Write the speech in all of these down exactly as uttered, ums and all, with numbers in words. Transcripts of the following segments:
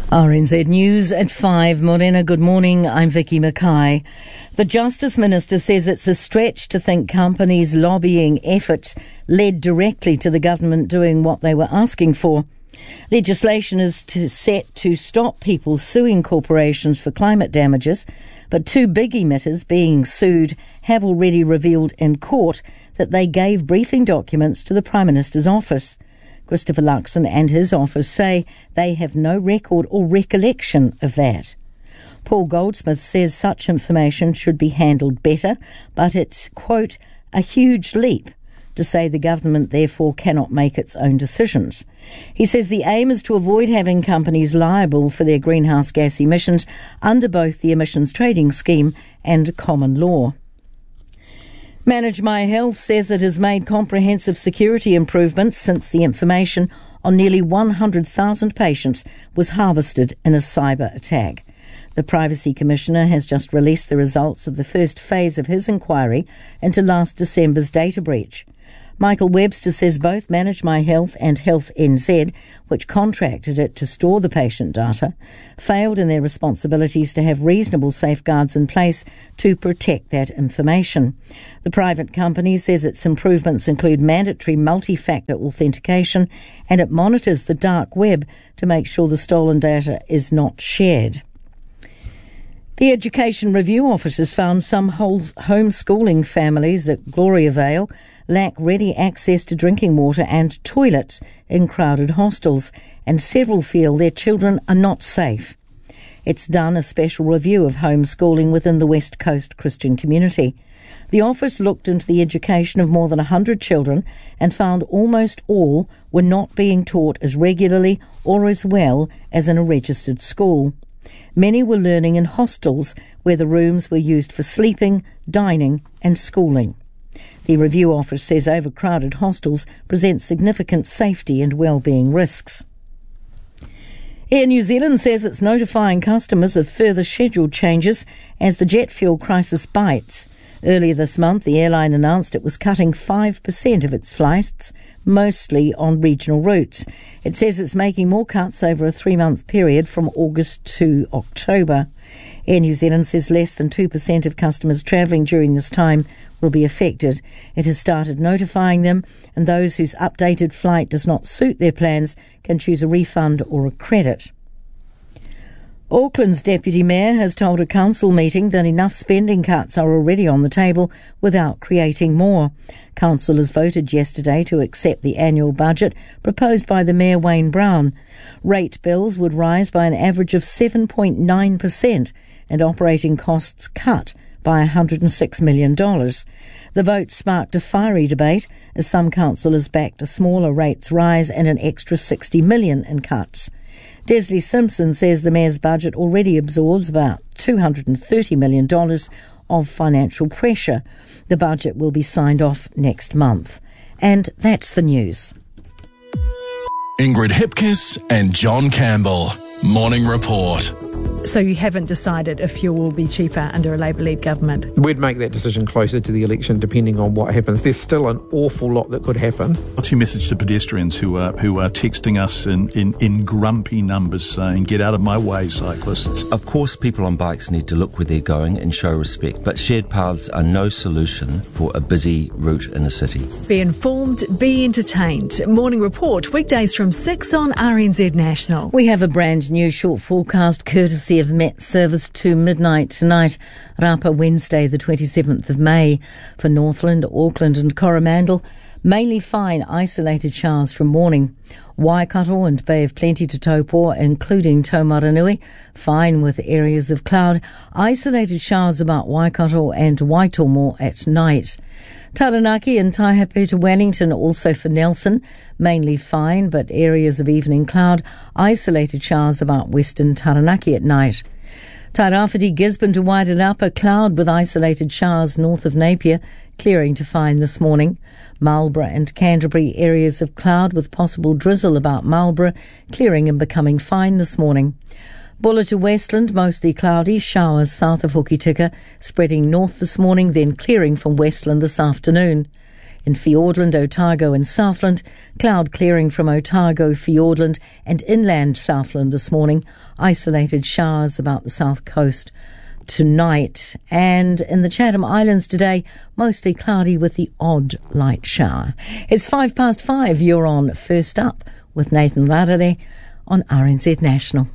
R N Z News at five. Morena, good morning. I'm Vicky Mackay. The Justice Minister says it's a stretch to think companies' lobbying efforts led directly to the government doing what they were asking for. Legislation is to, set to stop people suing corporations for climate damages, but two big emitters being sued have already revealed in court that they gave briefing documents to the Prime Minister's office. Christopher Luxon and his office say they have no record or recollection of that. Paul Goldsmith says such information should be handled better, but it's, quote, a huge leap to say the government therefore cannot make its own decisions. He says the aim is to avoid having companies liable for their greenhouse gas emissions under both the emissions trading scheme and common law. Manage My Health says it has made comprehensive security improvements since the information on nearly one hundred thousand patients was harvested in a cyber attack. The Privacy Commissioner has just released the results of the first phase of his inquiry into last December's data breach. Michael Webster says both Manage My Health and Health N Z, which contracted it to store the patient data, failed in their responsibilities to have reasonable safeguards in place to protect that information. The private company says its improvements include mandatory multi-factor authentication, and it monitors the dark web to make sure the stolen data is not shared. The Education Review Office has found some homeschooling families at Gloriavale lack ready access to drinking water and toilets in crowded hostels, and several feel their children are not safe. It's done a special review of homeschooling within the West Coast Christian community. The office looked into the education of more than one hundred children and found almost all were not being taught as regularly or as well as in a registered school. Many were learning in hostels where the rooms were used for sleeping, dining and schooling. The review office says overcrowded hostels present significant safety and well-being risks. Air New Zealand says it's notifying customers of further scheduled changes as the jet fuel crisis bites. Earlier this month, the airline announced it was cutting five percent of its flights, mostly on regional routes. It says it's making more cuts over a three-month period from August to October. Air New Zealand says less than two percent of customers travelling during this time will be affected. It has started notifying them, and those whose updated flight does not suit their plans can choose a refund or a credit. Auckland's Deputy Mayor has told a council meeting that enough spending cuts are already on the table without creating more. Councillors voted yesterday to accept the annual budget proposed by the Mayor Wayne Brown. Rate bills would rise by an average of seven point nine percent and operating costs cut by one hundred six million dollars. The vote sparked a fiery debate as some councillors backed a smaller rates rise and an extra sixty million dollars in cuts. Desley Simpson says the Mayor's budget already absorbs about two hundred thirty million dollars of financial pressure. The budget will be signed off next month. And that's the news. Ingrid Hipkiss and John Campbell. Morning Report. So you haven't decided if fuel will be cheaper under a Labour-led government? We'd make that decision closer to the election, depending on what happens. There's still an awful lot that could happen. What's your message to pedestrians who are who are texting us in, in, in grumpy numbers saying, "Get out of my way, cyclists"? Of course, people on bikes need to look where they're going and show respect, but shared paths are no solution for a busy route in a city. Be informed, be entertained. Morning Report, weekdays from six on R N Z National. We have a brand new short forecast courtesy of Met Service to midnight tonight, Rapa Wednesday the twenty-seventh of May. For Northland, Auckland and Coromandel, mainly fine isolated showers from morning. Waikato and Bay of Plenty to Taupo, including Taumaranui, fine with areas of cloud. Isolated showers about Waikato and Waitomo at night. Taranaki and Taihape to Wellington, also for Nelson, mainly fine but areas of evening cloud. Isolated showers about western Taranaki at night. Tairāwhiti, Gisborne to Wairarapa, cloud with isolated showers north of Napier, clearing to fine this morning. Marlborough and Canterbury, areas of cloud with possible drizzle about Marlborough, clearing and becoming fine this morning. Bulla to Westland, mostly cloudy, showers south of Hokitika, spreading north this morning, then clearing from Westland this afternoon. in Fiordland, Otago and Southland. Cloud clearing from Otago, Fiordland and inland Southland this morning. Isolated showers about the south coast tonight. And in the Chatham Islands today, mostly cloudy with the odd light shower. It's five past five. You're on First Up with Nathan Rarere on R N Z National.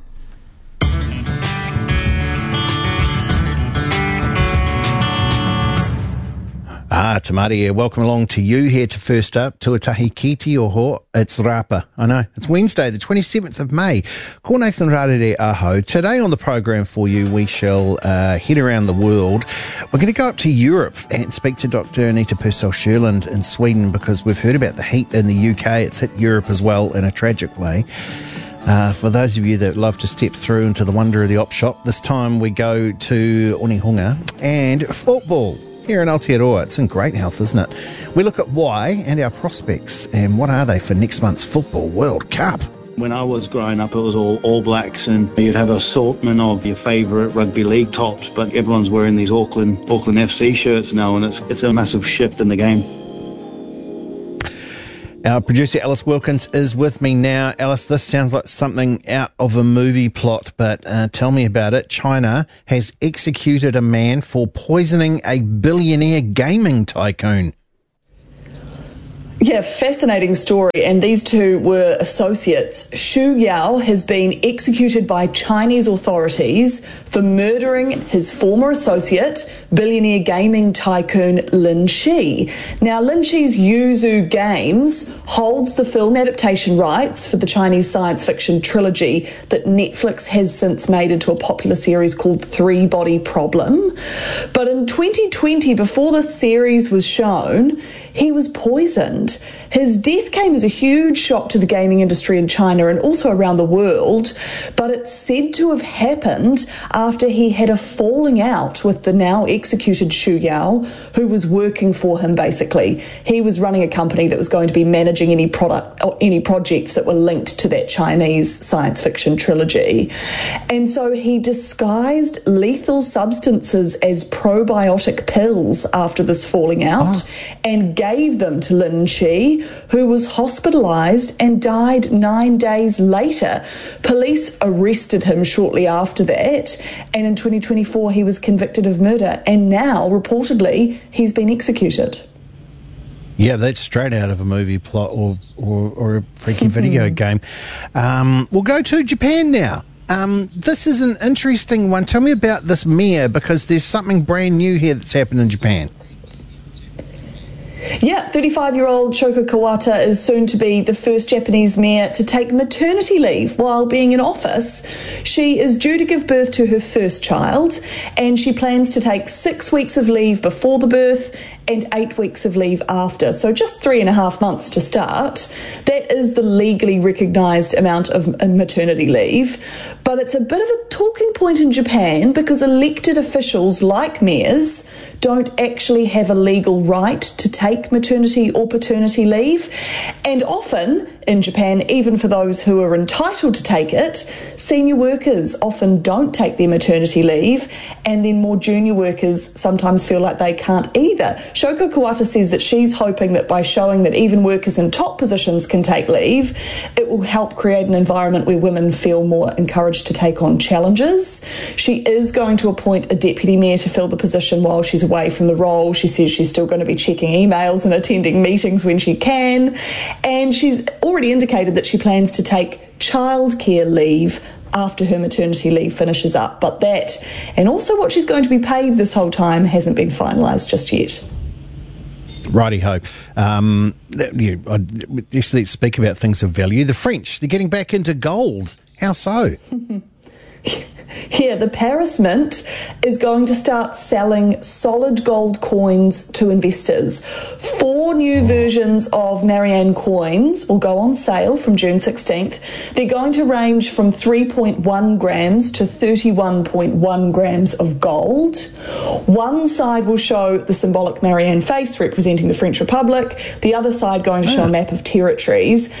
Ah, Tamari here. Welcome along to you here to First Up. Tuatahi Kiti Oho. It's Rapa. I know. It's Wednesday, the twenty-seventh of May. Ko Nathan Rarere Aho. Today on the program for you, we shall uh, head around the world. We're going to go up to Europe and speak to Doctor Anita Purcell-Sherland in Sweden, because we've heard about the heat in the U K. It's hit Europe as well in a tragic way. Uh, for those of you that love to step through into the wonder of the op shop, this time we go to Onehunga and football. Here in Aotearoa, it's in great health, isn't it? We look at why and our prospects, and what are they for next month's Football World Cup. When I was growing up, it was all All Blacks, and you'd have an assortment of your favourite rugby league tops, but everyone's wearing these Auckland Auckland F C shirts now, and it's it's a massive shift in the game. Our producer Alice Wilkins is with me now. Alice, this sounds like something out of a movie plot, but uh, tell me about it. China has executed a man for poisoning a billionaire gaming tycoon. Yeah, fascinating story. And these two were associates. Xu Yao has been executed by Chinese authorities for murdering his former associate, billionaire gaming tycoon Lin Chi. Now, Lin Chi's Yuzu Games holds the film adaptation rights for the Chinese science fiction trilogy that Netflix has since made into a popular series called Three Body Problem. But in twenty twenty, before the series was shown, he was poisoned. His death came as a huge shock to the gaming industry in China and also around the world, but it's said to have happened after he had a falling out with the now executed Xu Yao, who was working for him basically. He was running a company that was going to be managing any product or any projects that were linked to that Chinese science fiction trilogy. And so he disguised lethal substances as probiotic pills after this falling out oh. and gave them to Lin Chi, who was hospitalised and died nine days later. Police arrested him shortly after that, and in twenty twenty-four he was convicted of murder, and now, reportedly, he's been executed. Yeah, that's straight out of a movie plot or, or, or a freaky video game. Um, we'll go to Japan now. Um, this is an interesting one. Tell me about this mayor, because there's something brand new here that's happened in Japan. Yeah, thirty-five-year-old Shoko Kawata is soon to be the first Japanese mayor to take maternity leave while being in office. She is due to give birth to her first child, and she plans to take six weeks of leave before the birth and eight weeks of leave after, so just three and a half months to start. That is the legally recognised amount of maternity leave, but it's a bit of a talking point in Japan because elected officials like mayors don't actually have a legal right to take maternity or paternity leave, and often in Japan, even for those who are entitled to take it, senior workers often don't take their maternity leave, and then more junior workers sometimes feel like they can't either. Shoko Kawata says that she's hoping that by showing that even workers in top positions can take leave, it will help create an environment where women feel more encouraged to take on challenges. She is going to appoint a deputy mayor to fill the position while she's away from the role. She says she's still going to be checking emails and attending meetings when she can, and she's already indicated that she plans to take childcare leave after her maternity leave finishes up. But that, and also what she's going to be paid this whole time, hasn't been finalised just yet. Righty-ho. Um, you, I, just let's speak about things of value. The French, they're getting back into gold. How so? Here, the Paris Mint is going to start selling solid gold coins to investors. Four new versions of Marianne coins will go on sale from June sixteenth. They're going to range from three point one grams to thirty-one point one grams of gold. One side will show the symbolic Marianne face representing the French Republic, the other side going to show a map of territories.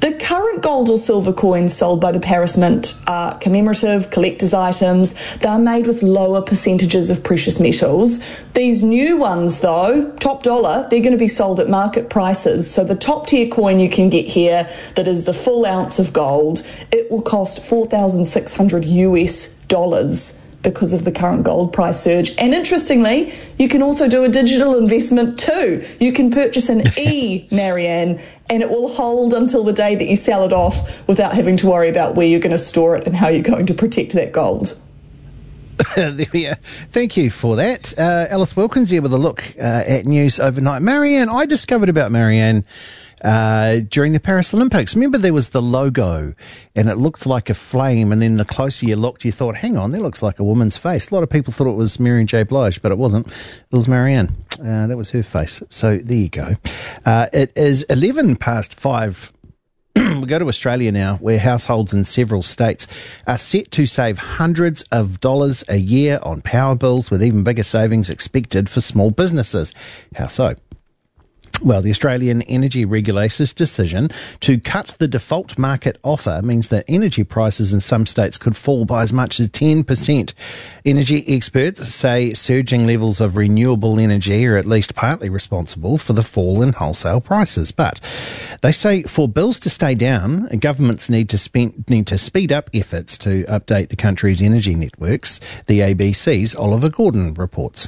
The current gold or silver coins sold by the Paris Mint are commemorative, collector's items. They're made with lower percentages of precious metals. These new ones, though, top dollar, they're going to be sold at market prices. So the top tier coin you can get here, that is the full ounce of gold, it will cost four thousand six hundred US dollars. Because of the current gold price surge. And interestingly, you can also do a digital investment too. You can purchase an e-Marianne and it will hold until the day that you sell it off without having to worry about where you're going to store it and how you're going to protect that gold. There we are. Thank you for that. Uh, Alice Wilkins here with a look uh, at news overnight. Marianne, I discovered about Marianne uh, during the Paris Olympics. Remember there was the logo and it looked like a flame, and then the closer you looked you thought, hang on, that looks like a woman's face. A lot of people thought it was Mary J. Blige, but it wasn't. It was Marianne. Uh, that was her face. So there you go. Uh, it is eleven past five. We go to Australia now, where households in several states are set to save hundreds of dollars a year on power bills, with even bigger savings expected for small businesses. How so? Well, the Australian Energy Regulator's decision to cut the default market offer means that energy prices in some states could fall by as much as ten percent. Energy experts say surging levels of renewable energy are at least partly responsible for the fall in wholesale prices. But they say for bills to stay down, governments need to spend, need to speed up efforts to update the country's energy networks. The A B C's Oliver Gordon reports.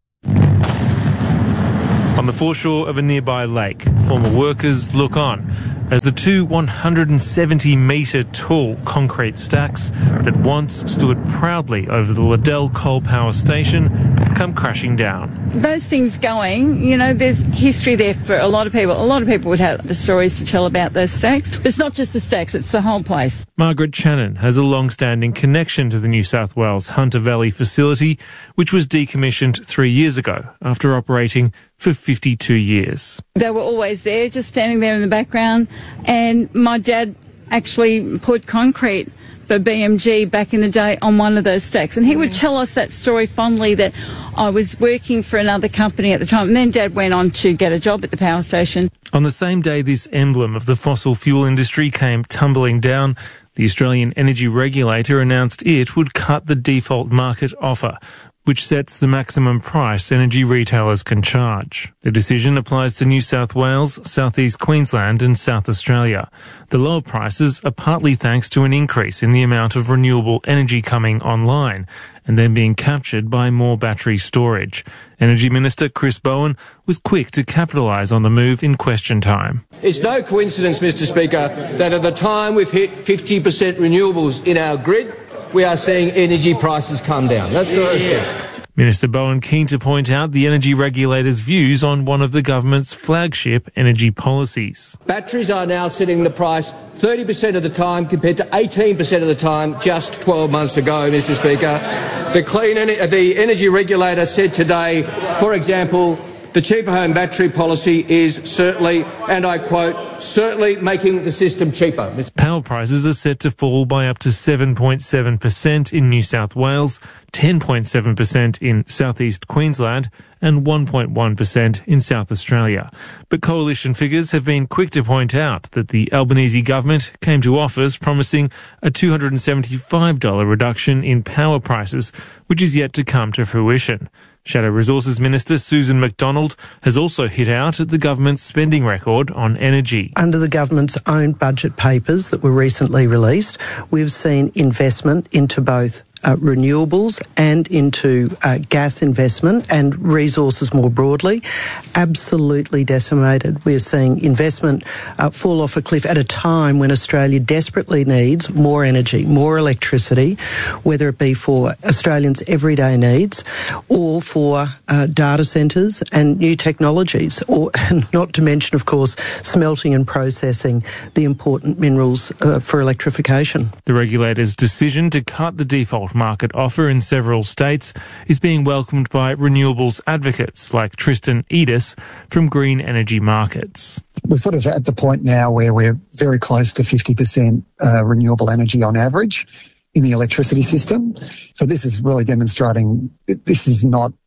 On the foreshore of a nearby lake, former workers look on as the two one hundred seventy metre tall concrete stacks that once stood proudly over the Liddell coal power station come crashing down. Those things going, you know, there's history there for a lot of people. A lot of people would have the stories to tell about those stacks. But it's not just the stacks, it's the whole place. Margaret Channon has a long-standing connection to the New South Wales Hunter Valley facility, which was decommissioned three years ago after operating for fifty-two years. They were always there, just standing there in the background. And my dad actually poured concrete for B M G back in the day on one of those stacks. And he would tell us that story fondly, that I was working for another company at the time. And then Dad went on to get a job at the power station. On the same day this emblem of the fossil fuel industry came tumbling down, the Australian Energy Regulator announced it would cut the default market offer, which sets the maximum price energy retailers can charge. The decision applies to New South Wales, South East Queensland and South Australia. The lower prices are partly thanks to an increase in the amount of renewable energy coming online and then being captured by more battery storage. Energy Minister Chris Bowen was quick to capitalise on the move in question time. It's no coincidence, Mister Speaker, that at the time we've hit fifty percent renewables in our grid, we are seeing energy prices come down. That's the first thing. Minister Bowen keen to point out the energy regulator's views on one of the government's flagship energy policies. Batteries are now setting the price thirty percent of the time compared to eighteen percent of the time just twelve months ago, Mister Speaker. The, clean en- the energy regulator said today, for example, the cheaper home battery policy is certainly, and I quote, certainly making the system cheaper. Power prices are set to fall by up to seven point seven percent in New South Wales, ten point seven percent in South East Queensland and one point one percent in South Australia. But coalition figures have been quick to point out that the Albanese government came to office promising a two hundred seventy-five dollars reduction in power prices, which is yet to come to fruition. Shadow Resources Minister Susan McDonald has also hit out at the government's spending record on energy. Under the government's own budget papers that were recently released, we've seen investment into both Uh, renewables and into uh, gas investment and resources more broadly, absolutely decimated. We're seeing investment uh, fall off a cliff at a time when Australia desperately needs more energy, more electricity, whether it be for Australians' everyday needs or for uh, data centres and new technologies, or not to mention, of course, smelting and processing the important minerals uh, for electrification. The regulator's decision to cut the default market offer in several states is being welcomed by renewables advocates like Tristan Edis from Green Energy Markets. We're sort of at the point now where we're very close to fifty percent uh, renewable energy on average in the electricity system. So this is really demonstrating that this is not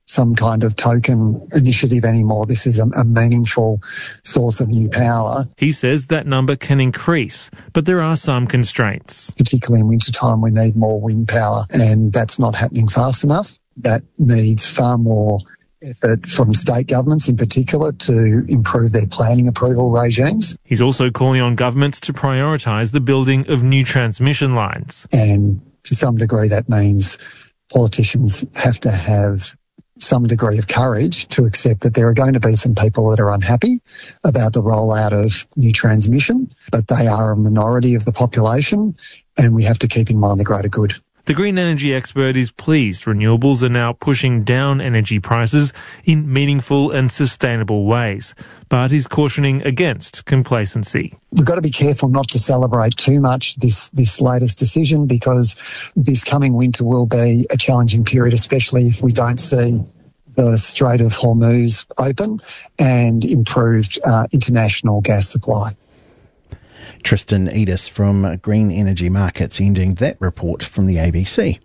some kind of token initiative anymore. This is a, a meaningful source of new power. He says that number can increase, but there are some constraints. Particularly in wintertime, we need more wind power, and that's not happening fast enough. That needs far more effort from state governments in particular to improve their planning approval regimes. He's also calling on governments to prioritise the building of new transmission lines. And to some degree that means politicians have to have some degree of courage to accept that there are going to be some people that are unhappy about the rollout of new transmission, but they are a minority of the population, and we have to keep in mind the greater good. The green energy expert is pleased renewables are now pushing down energy prices in meaningful and sustainable ways, but he's cautioning against complacency. We've got to be careful not to celebrate too much this, this latest decision, because this coming winter will be a challenging period, especially if we don't see the Strait of Hormuz open and improved uh, international gas supply. Tristan Edis from Green Energy Markets ending that report from the A B C.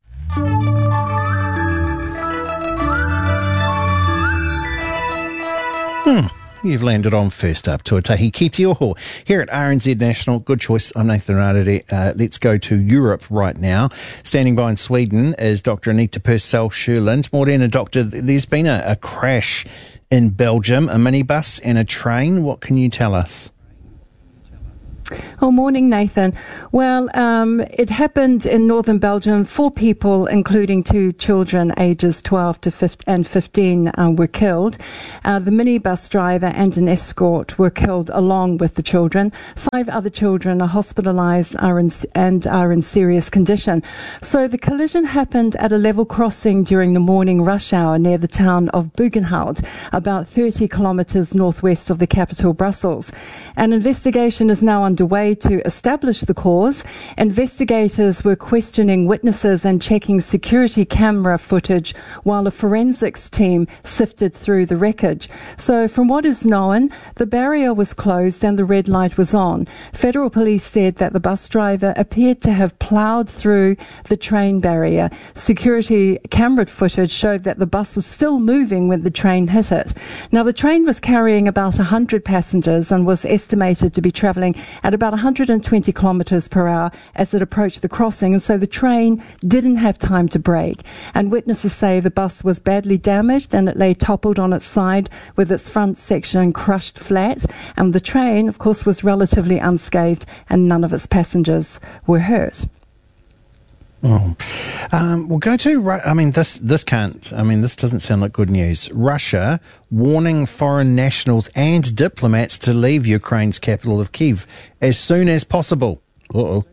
Hmm. You've landed on First Up, Tuatahi Ki Te Oho. Here at R N Z National, good choice. I'm Nathan Rarere. Uh, let's go to Europe right now. Standing by in Sweden is Doctor Anita Purcell-Sjöland. Morena, Doctor, there's been a, a crash in Belgium, a minibus and a train. What can you tell us? Oh, morning, Nathan. Well, um, it happened in northern Belgium. Four people, including two children, ages twelve to fifteen and fifteen, uh, were killed. Uh, the minibus driver and an escort were killed along with the children. Five other children are hospitalized are in, and are in serious condition. So the collision happened at a level crossing during the morning rush hour near the town of Bugenhout, about thirty kilometers northwest of the capital, Brussels. An investigation is now underway to establish the cause. Investigators were questioning witnesses and checking security camera footage while a forensics team sifted through the wreckage. So from what is known, the barrier was closed and the red light was on. Federal police said that the bus driver appeared to have ploughed through the train barrier. Security camera footage showed that the bus was still moving when the train hit it. Now, the train was carrying about one hundred passengers and was estimated to be travelling at about one hundred twenty kilometres per hour as it approached the crossing, and so the train didn't have time to brake. And witnesses say the bus was badly damaged and it lay toppled on its side with its front section crushed flat, and the train, of course, was relatively unscathed and none of its passengers were hurt. Oh, um, we'll go to, I mean, this, this can't, I mean, this doesn't sound like good news. Russia warning foreign nationals and diplomats to leave Ukraine's capital of Kyiv as soon as possible. Uh-oh.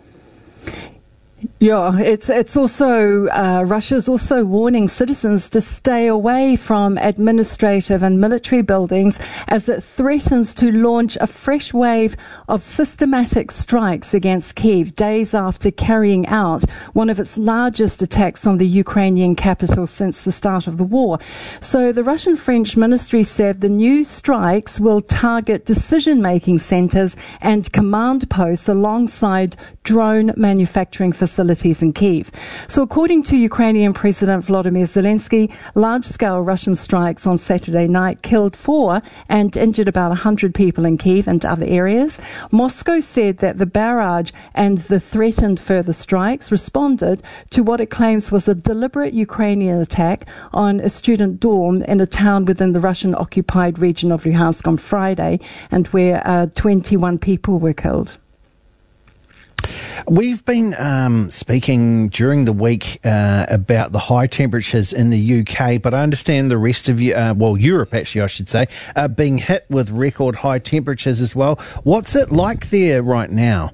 Yeah, it's it's also, uh, Russia's also warning citizens to stay away from administrative and military buildings as it threatens to launch a fresh wave of systematic strikes against Kyiv days after carrying out one of its largest attacks on the Ukrainian capital since the start of the war. So the Russian French ministry said the new strikes will target decision-making centres and command posts alongside drone manufacturing facilities in Kyiv. So according to Ukrainian President Volodymyr Zelensky, large-scale Russian strikes on Saturday night killed four and injured about one hundred people in Kyiv and other areas. Moscow said that the barrage and the threatened further strikes responded to what it claims was a deliberate Ukrainian attack on a student dorm in a town within the Russian-occupied region of Luhansk on Friday, and where uh, twenty-one people were killed. We've been um, speaking during the week uh, about the high temperatures in the U K, but I understand the rest of you, uh, well, Europe actually, I should say, are being hit with record high temperatures as well. What's it like there right now?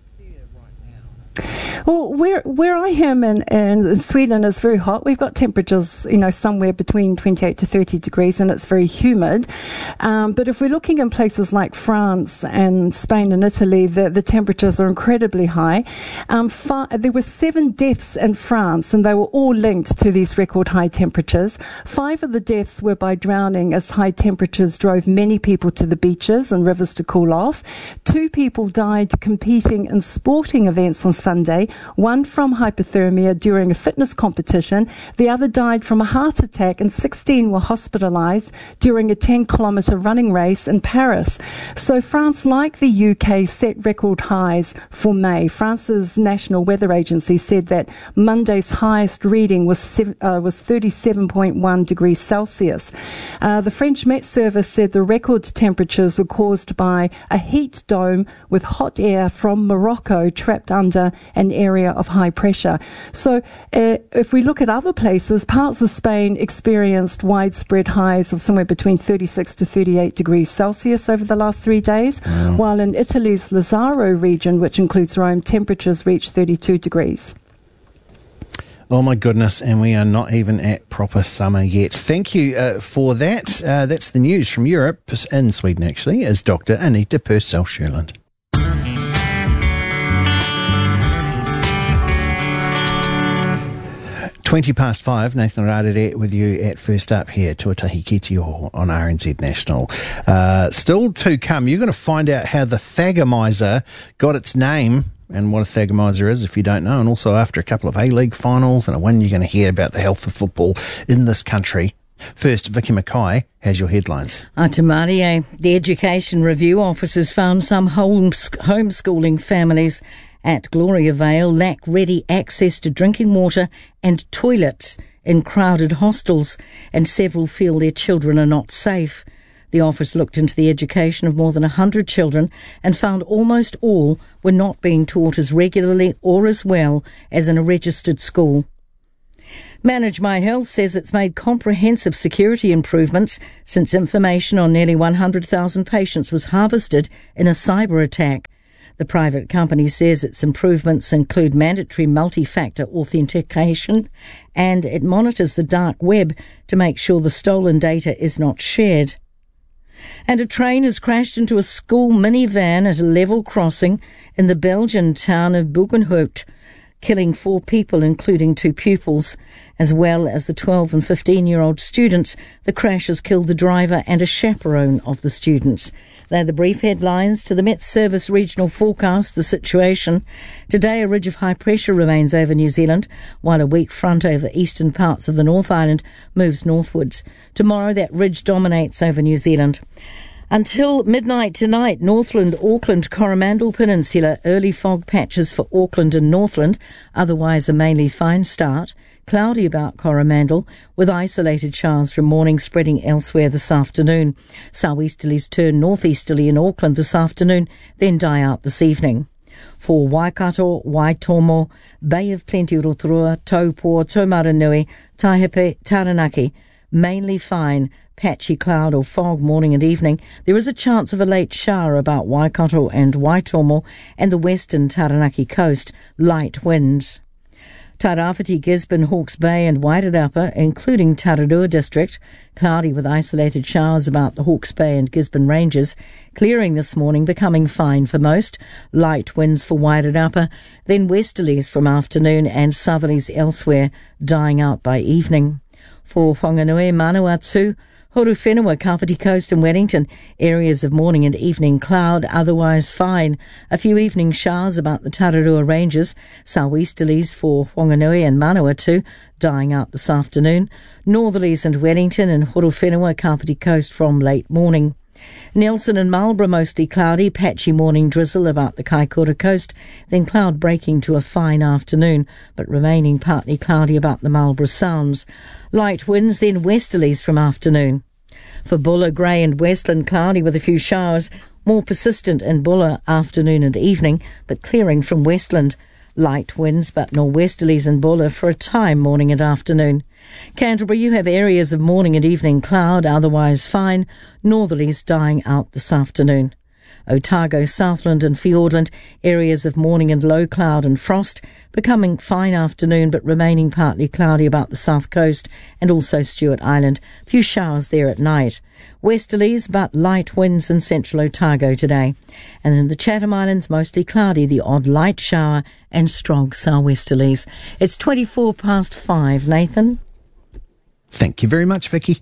Well, where where I am in, in Sweden is very hot. We've got temperatures, you know, somewhere between twenty-eight to thirty degrees, and it's very humid. Um, but if we're looking in places like France and Spain and Italy, the, the temperatures are incredibly high. Um, far, there were seven deaths in France, and they were all linked to these record high temperatures. Five of the deaths were by drowning, as high temperatures drove many people to the beaches and rivers to cool off. Two people died competing in sporting events on Sunday one from hypothermia during a fitness competition. The other died from a heart attack, and sixteen were hospitalised during a ten kilometre running race in Paris. So France, like the U K, set record highs for May. France's National Weather Agency said that Monday's highest reading was seven, uh, was thirty-seven point one degrees Celsius. Uh, the French Met Service said the record temperatures were caused by a heat dome with hot air from Morocco trapped under an area of high pressure. So uh, if we look at other places, parts of Spain experienced widespread highs of somewhere between thirty-six to thirty-eight degrees Celsius over the last three days, wow. while in Italy's Lazaro region, which includes Rome, temperatures reached thirty-two degrees. Oh my goodness, and we are not even at proper summer yet. Thank you uh, for that. Uh, that's the news from Europe, in Sweden actually, is Doctor Anita Purcell-Sherland. twenty past five, Nathan Rarere with you at First Up here, Tuatahi Ki Tioho on R N Z National. Uh, still to come, you're going to find out how the Thagomizer got its name and what a Thagomizer is if you don't know. And also after a couple of A-League finals and a win, you're going to hear about the health of football in this country. First, Vicky Mackay has your headlines. Atamarie, the Education Review Office has found some homes- homeschooling families at Gloria Vale lack ready access to drinking water and toilets in crowded hostels, and several feel their children are not safe. The office looked into the education of more than one hundred children and found almost all were not being taught as regularly or as well as in a registered school. Manage My Health says it's made comprehensive security improvements since information on nearly one hundred thousand patients was harvested in a cyber attack. The private company says its improvements include mandatory multi-factor authentication, and it monitors the dark web to make sure the stolen data is not shared. And a train has crashed into a school minivan at a level crossing in the Belgian town of Bugenhout, killing four people, including two pupils, as well as the twelve and fifteen-year-old students. The crash has killed the driver and a chaperone of the students. They're the brief headlines. To the Met Service regional forecast, the situation. Today, a ridge of high pressure remains over New Zealand, while a weak front over eastern parts of the North Island moves northwards. Tomorrow, that ridge dominates over New Zealand. Until midnight tonight, Northland, Auckland, Coromandel Peninsula, early fog patches for Auckland and Northland, otherwise a mainly fine start. Cloudy about Coromandel, with isolated showers from morning spreading elsewhere this afternoon. Southeasterlies turn northeasterly in Auckland this afternoon, then die out this evening. For Waikato, Waitomo, Bay of Plenty, Rotorua, Taupo, Taumaranui, Taihape, Taranaki, mainly fine, patchy cloud or fog morning and evening. There is a chance of a late shower about Waikato and Waitomo and the western Taranaki coast, light winds. Tairāwhiti, Gisborne, Hawke's Bay and Wairarapa, including Tararua district, cloudy with isolated showers about the Hawke's Bay and Gisborne ranges, clearing this morning, becoming fine for most, light winds for Wairarapa, then westerlies from afternoon and southerlies elsewhere, dying out by evening. For Whanganui, Manawatu, Horowhenua, Kapiti Coast and Wellington, areas of morning and evening cloud, otherwise fine. A few evening showers about the Tararua ranges, southeasterlies for Whanganui and Manawatu, dying out this afternoon. Northerlies and Wellington and Horowhenua, Kapiti Coast from late morning. Nelson and Marlborough mostly cloudy, patchy morning drizzle about the Kaikoura coast, then cloud breaking to a fine afternoon, but remaining partly cloudy about the Marlborough Sounds. Light winds, then westerlies from afternoon. For Buller, grey and Westland, cloudy with a few showers, more persistent in Buller afternoon and evening, but clearing from Westland. Light winds, but norwesterlies in Buller for a time morning and afternoon. Canterbury, you have areas of morning and evening cloud, otherwise fine. Northerlies dying out this afternoon. Otago, Southland and Fiordland, areas of morning and low cloud and frost, becoming fine afternoon but remaining partly cloudy about the south coast and also Stewart Island. Few showers there at night. Westerlies but light winds in central Otago today. And in the Chatham Islands, mostly cloudy, the odd light shower and strong southwesterlies. It's twenty-four past five. Nathan? Thank you very much, Vicky.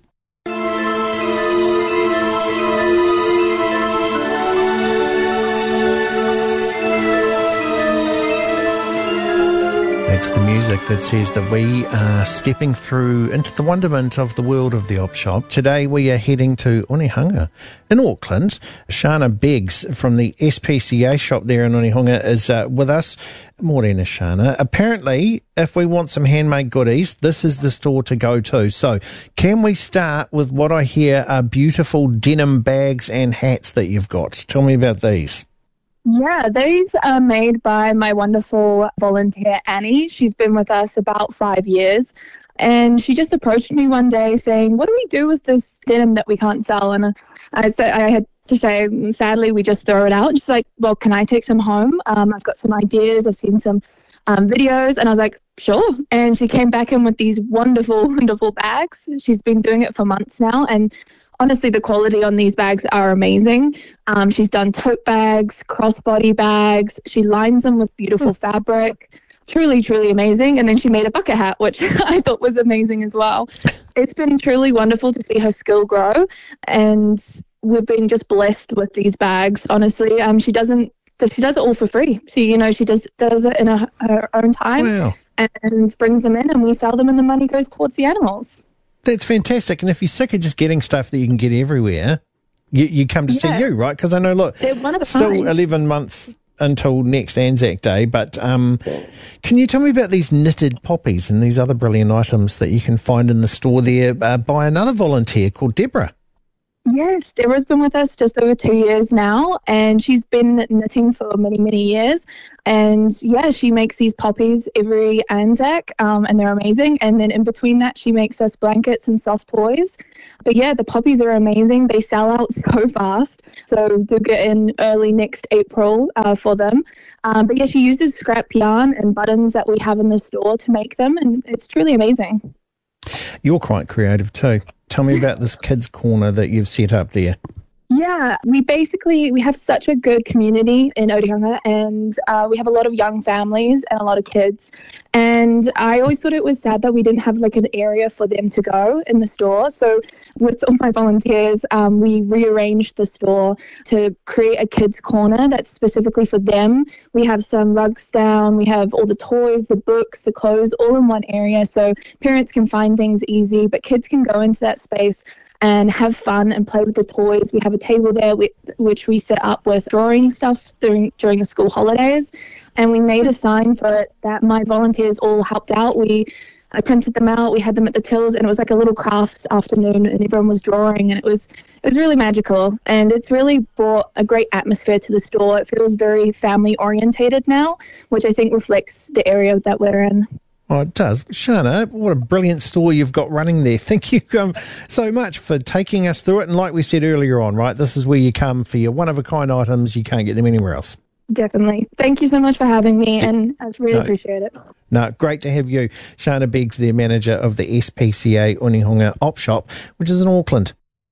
That's the music that says that we are stepping through into the wonderment of the world of the op shop. Today we are heading to Onehunga in Auckland. Shana Beggs from the S P C A shop there in Onehunga is uh, with us. Morena, Shana. Apparently, if we want some handmade goodies, this is the store to go to. So can we start with what I hear are beautiful denim bags and hats that you've got? Tell me about these. Yeah, these are made by my wonderful volunteer, Annie. She's been with us about five years. And she just approached me one day saying, what do we do with this denim that we can't sell? And I said, I had to say, sadly, we just throw it out. And she's like, well, can I take some home? Um, I've got some ideas. I've seen some um, videos. And I was like, sure. And she came back in with these wonderful, wonderful bags. She's been doing it for months now. And honestly, the quality on these bags are amazing. Um, she's done tote bags, crossbody bags. She lines them with beautiful mm. fabric. Truly, truly amazing. And then she made a bucket hat, which I thought was amazing as well. It's been truly wonderful to see her skill grow. And we've been just blessed with these bags, honestly. Um, she doesn't, she does it all for free. She, you know, she does, does it in a, her own time wow. and brings them in, and we sell them, and the money goes towards the animals. That's fantastic. And if you're sick of just getting stuff that you can get everywhere, you, you come to yeah. see you, right? Because I know, look, still kind. eleven months until next Anzac Day, but um, can you tell me about these knitted poppies and these other brilliant items that you can find in the store there uh, by another volunteer called Deborah? Yes, Deborah's been with us just over two years now, and she's been knitting for many, many years. And yeah, she makes these poppies every Anzac, um, and they're amazing. And then in between that, she makes us blankets and soft toys. But yeah, the poppies are amazing. They sell out so fast. So do get in early next April uh, for them. Um, but yeah, she uses scrap yarn and buttons that we have in the store to make them, and it's truly amazing. You're quite creative too. Tell me about this kids' corner that you've set up there. Yeah, we basically, we have such a good community in Onehunga, and uh, we have a lot of young families and a lot of kids. And I always thought it was sad that we didn't have like an area for them to go in the store. So with all my volunteers, um, we rearranged the store to create a kids' corner that's specifically for them. We have some rugs down, we have all the toys, the books, the clothes, all in one area. So parents can find things easy, but kids can go into that space and have fun and play with the toys. We have a table there with, which we set up with drawing stuff during during the school holidays, and we made a sign for it that my volunteers all helped out. We I printed them out, we had them at the tills, and it was like a little crafts afternoon, and everyone was drawing, and it was it was really magical, and it's really brought a great atmosphere to the store. It feels very family orientated now, which I think reflects the area that we're in. Oh, it does. Shana, what a brilliant store you've got running there. Thank you um, so much for taking us through it. And like we said earlier on, right, this is where you come for your one-of-a-kind items. You can't get them anywhere else. Definitely. Thank you so much for having me, and I really no. appreciate it. No, great to have you. Shana Beggs, the manager of the S P C A Onehunga Op Shop, which is in Auckland.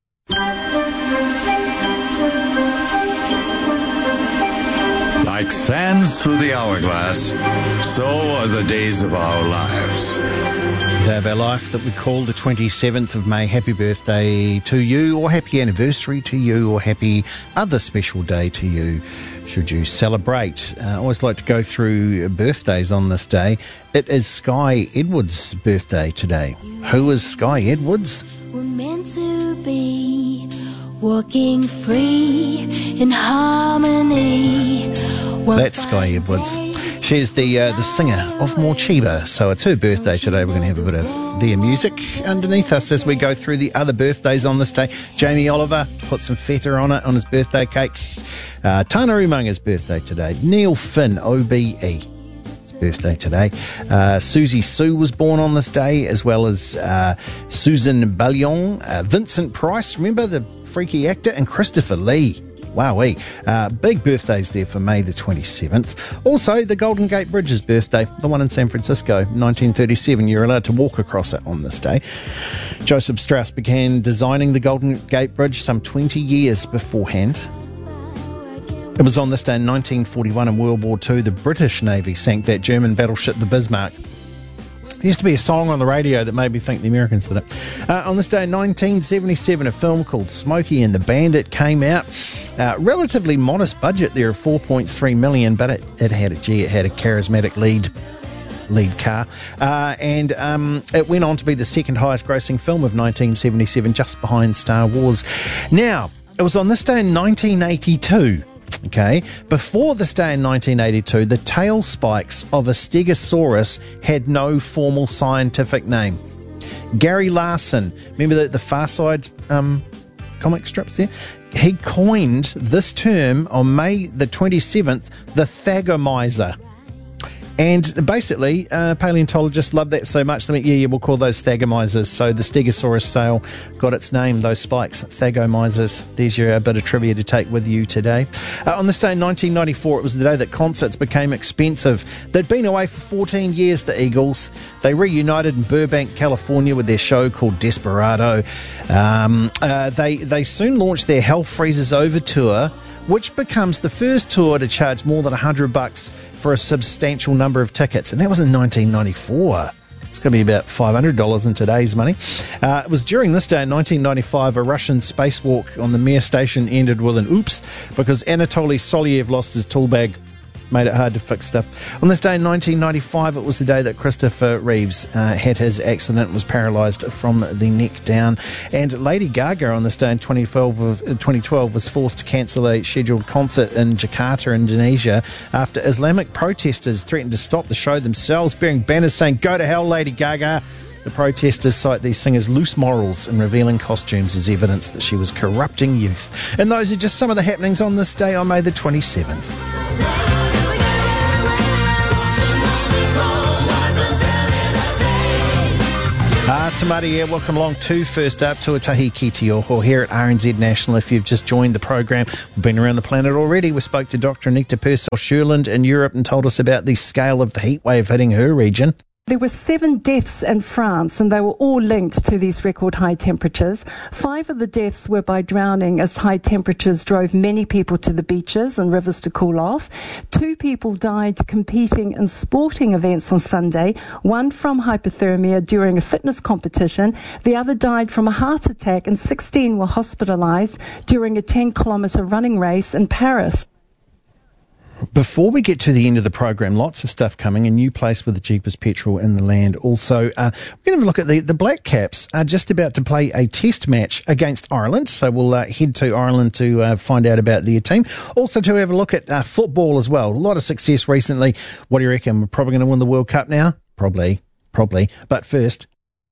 Like sands through the hourglass, so are the days of our lives. Day of our life that we call the twenty-seventh of May. Happy birthday to you, or happy anniversary to you, or happy other special day to you, should you celebrate. Uh, I always like to go through birthdays on this day. It is Sky Edwards' birthday today. Who is Sky Edwards? We're meant to be walking free in harmony. That's Sky Edwards. She's the uh, the singer of Morcheeba, so it's her birthday today. We're going to have a bit of their music underneath us as we go through the other birthdays on this day. Jamie Oliver put some feta on it on his birthday cake. Uh, Tana Umanga's birthday today. Neil Finn, O B E, birthday today. Uh, Susie Sue was born on this day, as well as uh, Susan Ballion, uh, Vincent Price, remember the freaky actor, and Christopher Lee. Wowee. Uh, big birthdays there for May the twenty-seventh. Also, the Golden Gate Bridge's birthday, the one in San Francisco, nineteen thirty-seven. You're allowed to walk across it on this day. Joseph Strauss began designing the Golden Gate Bridge some twenty years beforehand. It was on this day in nineteen forty-one in World War Two, the British Navy sank that German battleship, the Bismarck. There used to be a song on the radio that made me think the Americans did it. Uh, on this day in nineteen seventy-seven, a film called Smokey and the Bandit came out. Uh, relatively modest budget there of four point three million dollars, but it, it had a, gee, it had a charismatic lead lead car. Uh, and um, it went on to be the second highest grossing film of nineteen seventy-seven, just behind Star Wars. Now, it was on this day in nineteen eighty-two. Okay, before this day in nineteen eighty-two, the tail spikes of a Stegosaurus had no formal scientific name. Gary Larson, remember the, the Far Side um, comic strips there? He coined this term on May the twenty-seventh, the Thagomizer. And basically, uh, paleontologists love that so much, they went, yeah, yeah, we'll call those Thagomizers. So the Stegosaurus tail got its name, those spikes, Thagomizers. There's your uh, bit of trivia to take with you today. Uh, on this day in nineteen ninety-four, it was the day that concerts became expensive. They'd been away for fourteen years, the Eagles. They reunited in Burbank, California with their show called Desperado. Um, uh, they, they soon launched their Hell Freezes Over tour, which becomes the first tour to charge more than one hundred bucks for a substantial number of tickets. And that was in nineteen ninety-four. It's going to be about five hundred dollars in today's money. Uh, it was during this day in nineteen ninety-five, a Russian spacewalk on the Mir station ended with an oops because Anatoly Solyev lost his tool bag. Made it hard to fix stuff. On this day in nineteen ninety-five, it was the day that Christopher Reeves uh, had his accident and was paralysed from the neck down. And Lady Gaga on this day in twenty twelve, uh, twenty twelve was forced to cancel a scheduled concert in Jakarta, Indonesia, after Islamic protesters threatened to stop the show themselves, bearing banners saying, "Go to hell, Lady Gaga." The protesters cite these singers' loose morals and revealing costumes as evidence that she was corrupting youth. And those are just some of the happenings on this day on May the twenty-seventh. Ah, Tamari here. Welcome along to First Up, Tuatahi Ki Te Oho here at R N Z National. If you've just joined the program, we've been around the planet already. We spoke to Doctor Anita Purcell-Sherland in Europe and told us about the scale of the heat wave hitting her region. There were seven deaths in France, and they were all linked to these record high temperatures. Five of the deaths were by drowning, as high temperatures drove many people to the beaches and rivers to cool off. Two people died competing in sporting events on Sunday, one from hypothermia during a fitness competition. The other died from a heart attack, and sixteen were hospitalised during a ten kilometre running race in Paris. Before we get to the end of the program, lots of stuff coming. A new place with the cheapest petrol in the land. Also, uh, we're going to have a look at the, the Black Caps are just about to play a test match against Ireland. So we'll uh, head to Ireland to uh, find out about their team. Also to have a look at uh, football as well. A lot of success recently. What do you reckon? We're probably going to win the World Cup now? Probably. Probably. But first...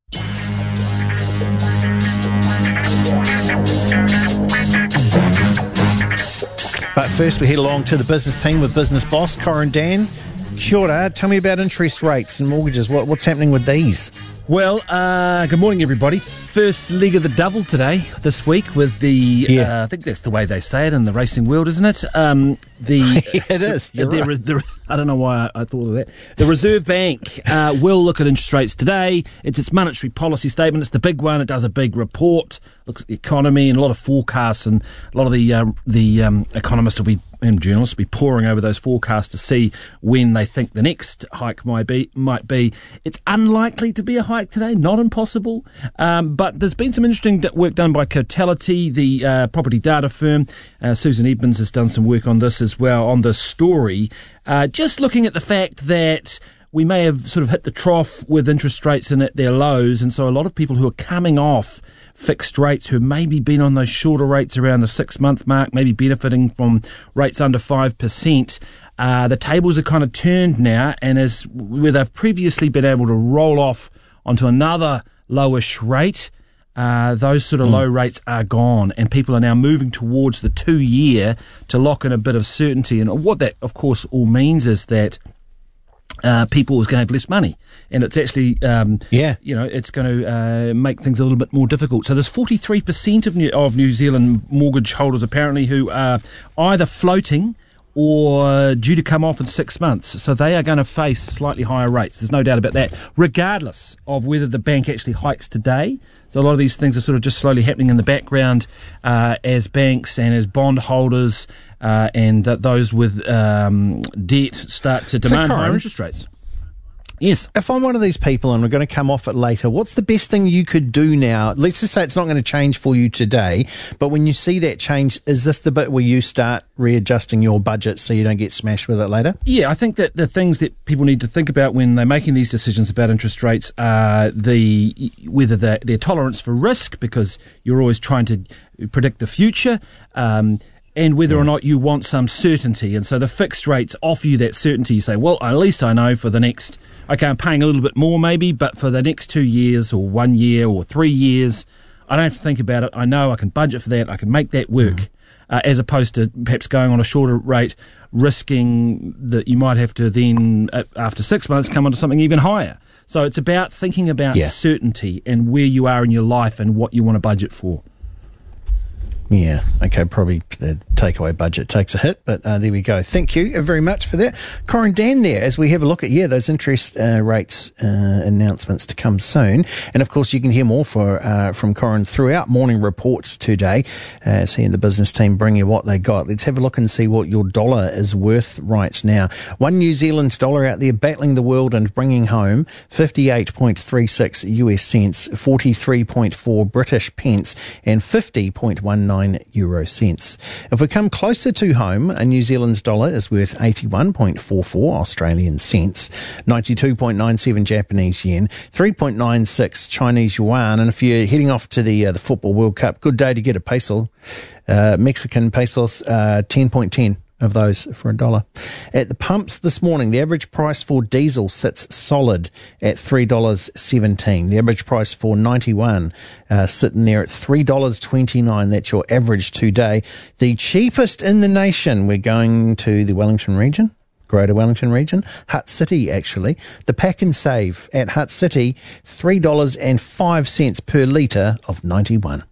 But first we head along to the business team with Business Boss, Corin Dan. Kia ora. Tell me about interest rates and mortgages. What, what's happening with these? Well, uh, good morning, everybody. First leg of the double today, this week, with the, yeah. uh, I think that's the way they say it in the racing world, isn't it? Um, the yeah, it is. You're the, right. the, I don't know why I, I thought of that. The Reserve Bank uh, will look at interest rates today. It's its monetary policy statement. It's the big one. It does a big report, looks at the economy and a lot of forecasts, and a lot of the uh, the um, economists will be and journalists will be poring over those forecasts to see when they think the next hike might be. Might be. It's unlikely to be a hike today, not impossible. Um, but there's been some interesting work done by Cotality, the uh, property data firm. Uh, Susan Edmonds has done some work on this as well, on this story. Uh, just looking at the fact that we may have sort of hit the trough with interest rates and at their lows, and so a lot of people who are coming off fixed rates, who maybe been on those shorter rates around the six-month mark, maybe benefiting from rates under five percent, uh, the tables are kind of turned now, and as where they've previously been able to roll off onto another lowish rate, uh, those sort of mm. low rates are gone, and people are now moving towards the two-year to lock in a bit of certainty. And what that, of course, all means is that Uh, people is going to have less money, and it's actually, um, yeah, you know, it's going to uh, make things a little bit more difficult. So there's forty-three percent of New, of New Zealand mortgage holders apparently who are either floating or due to come off in six months. So they are going to face slightly higher rates. There's no doubt about that, regardless of whether the bank actually hikes today. So a lot of these things are sort of just slowly happening in the background uh, as banks and as bond holders Uh, and that those with um, debt start to demand so, Corin, higher interest rates. Yes. If I'm one of these people and we're going to come off it later, what's the best thing you could do now? Let's just say it's not going to change for you today, but when you see that change, is this the bit where you start readjusting your budget so you don't get smashed with it later? Yeah, I think that the things that people need to think about when they're making these decisions about interest rates are the whether their, their tolerance for risk, because you're always trying to predict the future, um, and whether yeah. or not you want some certainty. And so the fixed rates offer you that certainty. You say, well, at least I know for the next... Okay, I'm paying a little bit more maybe, but for the next two years or one year or three years, I don't have to think about it. I know I can budget for that. I can make that work, mm. uh, as opposed to perhaps going on a shorter rate, risking that you might have to then, uh, after six months, come onto something even higher. So it's about thinking about yeah. certainty and where you are in your life and what you want to budget for. Yeah, okay, probably the takeaway budget takes a hit, but uh, there we go. Thank you very much for that. Corin Dan there, as we have a look at, yeah, those interest uh, rates uh, announcements to come soon. And, of course, you can hear more for uh, from Corin throughout Morning Reports today, uh, as he and the business team bring you what they got. Let's have a look and see what your dollar is worth right now. One New Zealand dollar out there battling the world and bringing home fifty-eight point three six U S cents, forty-three point four British pence, and fifty point one nine euro cents. If we come closer to home, a New Zealand dollar is worth eighty-one point four four Australian cents, ninety-two point nine seven Japanese yen, three point nine six Chinese yuan, and if you're heading off to the uh, the Football World Cup, good day to get a peso. Uh, Mexican pesos, uh, ten point one zero of those for a dollar. At the pumps this morning, the average price for diesel sits solid at three dollars seventeen. The average price for ninety-one uh, sitting there at three dollars twenty-nine. That's your average today. The cheapest in the nation, we're going to the Wellington region. Greater Wellington region, Hutt City actually. The pack and save at Hutt City, three dollars and five cents per litre of ninety-one.